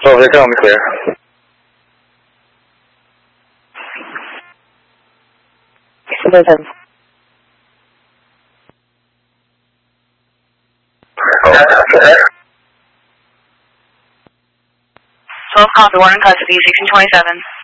12, they tell me clear. Listen. Okay. 12 copy, 1 in custody, 1627.